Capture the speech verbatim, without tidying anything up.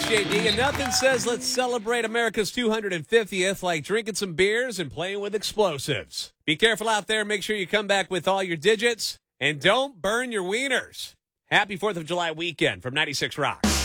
J D, and nothing says let's celebrate America's two hundred fiftieth like drinking some beers and playing with explosives. Be careful out there. Make sure you come back with all your digits, and don't burn your wieners. Happy fourth of July weekend from ninety-six Rock.